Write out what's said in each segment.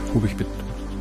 Rubik, bitte.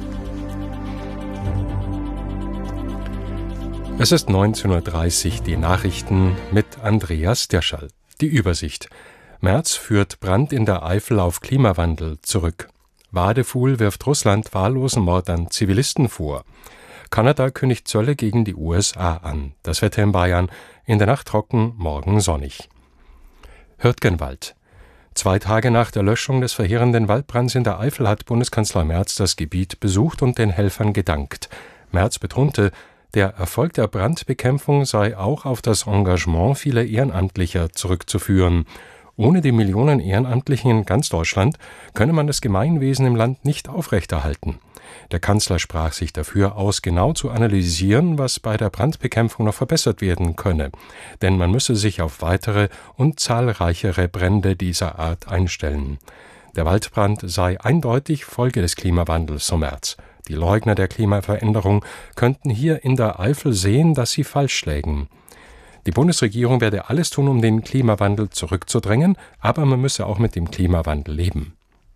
Es ist 19:30 Uhr, die Nachrichten mit Andreas Derschall. Die Übersicht. Merz führt Brand in der Eifel auf Klimawandel zurück. Wadefuhl wirft Russland wahllosen Mord an Zivilisten vor. Kanada kündigt Zölle gegen die USA an. Das Wetter in Bayern: in der Nacht trocken, morgen sonnig. Hürtgenwald. 2 Tage nach der Löschung des verheerenden Waldbrands in der Eifel hat Bundeskanzler Merz das Gebiet besucht und den Helfern gedankt. Merz betonte, der Erfolg der Brandbekämpfung sei auch auf das Engagement vieler Ehrenamtlicher zurückzuführen. Ohne die Millionen Ehrenamtlichen in ganz Deutschland könne man das Gemeinwesen im Land nicht aufrechterhalten. Der Kanzler sprach sich dafür aus, genau zu analysieren, was bei der Brandbekämpfung noch verbessert werden könne. Denn man müsse sich auf weitere und zahlreichere Brände dieser Art einstellen. Der Waldbrand sei eindeutig Folge des Klimawandels, so Merz. Die Leugner der Klimaveränderung könnten hier in der Eifel sehen, dass sie falsch lägen. Die Bundesregierung werde alles tun, um den Klimawandel zurückzudrängen, aber man müsse auch mit dem Klimawandel leben.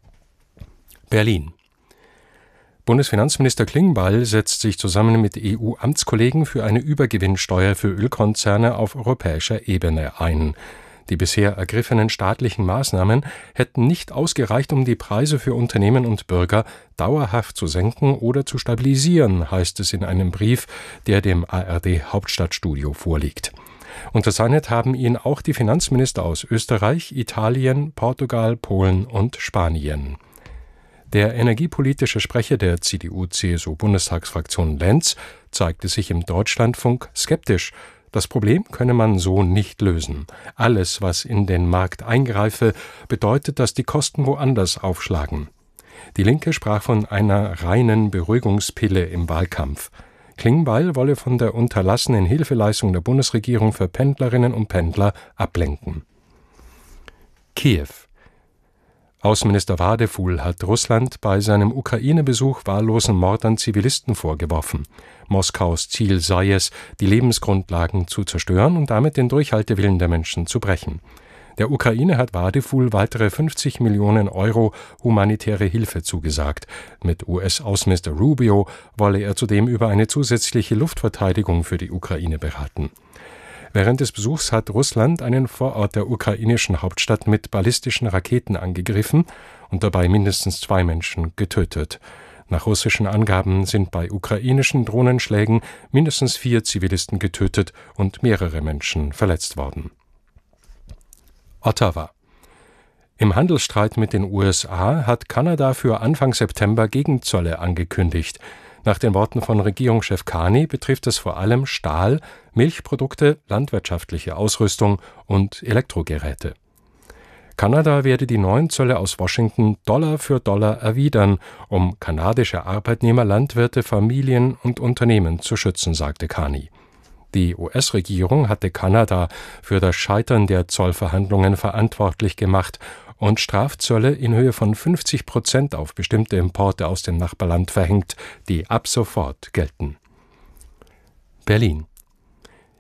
Berlin. Bundesfinanzminister Klingbeil setzt sich zusammen mit EU-Amtskollegen für eine Übergewinnsteuer für Ölkonzerne auf europäischer Ebene ein. Die bisher ergriffenen staatlichen Maßnahmen hätten nicht ausgereicht, um die Preise für Unternehmen und Bürger dauerhaft zu senken oder zu stabilisieren, heißt es in einem Brief, der dem ARD-Hauptstadtstudio vorliegt. Unterzeichnet haben ihn auch die Finanzminister aus Österreich, Italien, Portugal, Polen und Spanien. Der energiepolitische Sprecher der CDU-CSU-Bundestagsfraktion Lenz zeigte sich im Deutschlandfunk skeptisch. Das Problem könne man so nicht lösen. Alles, was in den Markt eingreife, bedeutet, dass die Kosten woanders aufschlagen. Die Linke sprach von einer reinen Beruhigungspille im Wahlkampf. Klingbeil wolle von der unterlassenen Hilfeleistung der Bundesregierung für Pendlerinnen und Pendler ablenken. Kiew. Außenminister Wadefuhl hat Russland bei seinem Ukraine-Besuch wahllosen Mord an Zivilisten vorgeworfen. Moskaus Ziel sei es, die Lebensgrundlagen zu zerstören und damit den Durchhaltewillen der Menschen zu brechen. Der Ukraine hat Wadefuhl weitere 50 Millionen Euro humanitäre Hilfe zugesagt. Mit US-Außenminister Rubio wolle er zudem über eine zusätzliche Luftverteidigung für die Ukraine beraten. Während des Besuchs hat Russland einen Vorort der ukrainischen Hauptstadt mit ballistischen Raketen angegriffen und dabei mindestens 2 Menschen getötet. Nach russischen Angaben sind bei ukrainischen Drohnenschlägen mindestens 4 Zivilisten getötet und mehrere Menschen verletzt worden. Ottawa. Im Handelsstreit mit den USA hat Kanada für Anfang September Gegenzölle angekündigt. Nach den Worten von Regierungschef Carney betrifft es vor allem Stahl, Milchprodukte, landwirtschaftliche Ausrüstung und Elektrogeräte. Kanada werde die neuen Zölle aus Washington Dollar für Dollar erwidern, um kanadische Arbeitnehmer, Landwirte, Familien und Unternehmen zu schützen, sagte Carney. Die US-Regierung hatte Kanada für das Scheitern der Zollverhandlungen verantwortlich gemacht und Strafzölle in Höhe von 50% auf bestimmte Importe aus dem Nachbarland verhängt, die ab sofort gelten. Berlin.